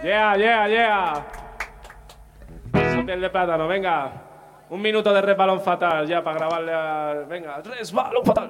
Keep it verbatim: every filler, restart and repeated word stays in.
Yeah, yeah, yeah. Esa piel de plátano, venga. Un minuto de resbalón fatal ya para grabarle a... Venga, resbalón fatal.